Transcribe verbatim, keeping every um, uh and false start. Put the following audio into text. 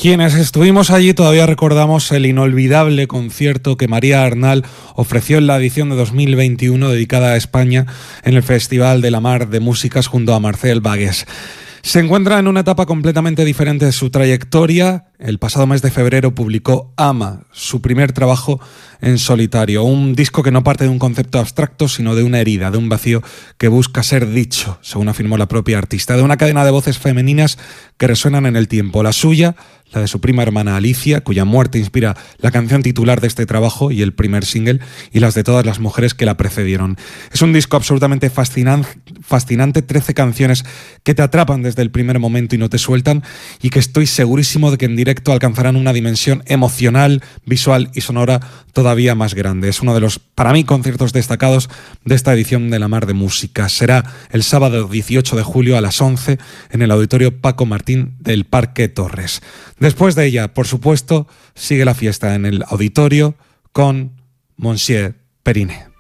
Quienes estuvimos allí todavía recordamos el inolvidable concierto que María Arnal ofreció en la edición de dos mil veintiuno dedicada a España en el Festival de la Mar de Músicas junto a Marcel Bagués. Se encuentra en una etapa completamente diferente de su trayectoria. El pasado mes de febrero publicó Ama, su primer trabajo en solitario. Un disco que no parte de un concepto abstracto, sino de una herida, de un vacío que busca ser dicho, según afirmó la propia artista, de una cadena de voces femeninas que resuenan en el tiempo. La suya, la de su prima hermana Alicia, cuya muerte inspira la canción titular de este trabajo y el primer single, y las de todas las mujeres que la precedieron. Es un disco absolutamente fascinante, fascinante, trece canciones que te atrapan desde el primer momento y no te sueltan, y que estoy segurísimo de que en directo alcanzarán una dimensión emocional, visual y sonora todavía más grande. Es uno de los, para mí, conciertos destacados de esta edición de La Mar de Música. Será el sábado dieciocho de julio a las once en el Auditorio Paco Martín del Parque Torres. Después de ella, por supuesto, sigue la fiesta en el auditorio con Monsieur Periné.